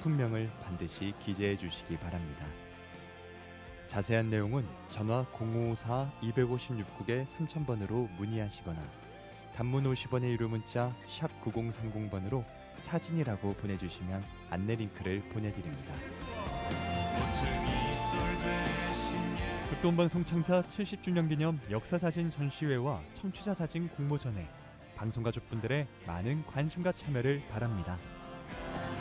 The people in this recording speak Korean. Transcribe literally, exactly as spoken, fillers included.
제품명을 반드시 기재해 주시기 바랍니다. 자세한 내용은 전화 공오사 이오육 구 삼천 번으로 문의하시거나 단문 오십 원의 유료 문자 샵 구공삼공 번으로 사진이라고 보내주시면 안내 링크를 보내드립니다. 극동방송 창사 칠십 주년 기념 역사사진 전시회와 청취자사진 공모전에 방송가족분들의 많은 관심과 참여를 바랍니다.